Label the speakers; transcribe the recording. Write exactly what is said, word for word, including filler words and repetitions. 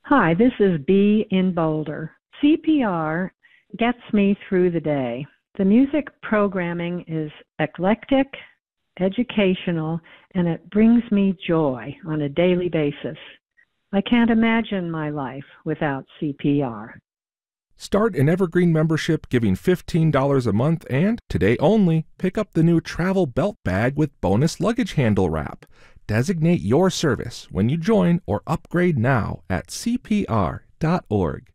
Speaker 1: Hi, this is Bee in Boulder. C P R gets me through the day. The music programming is eclectic, educational, and it brings me joy on a daily basis. I can't imagine my life without C P R.
Speaker 2: Start an Evergreen membership giving fifteen dollars a month and, today only, pick up the new travel belt bag with bonus luggage handle wrap. Designate your service when you join or upgrade now at C P R dot org.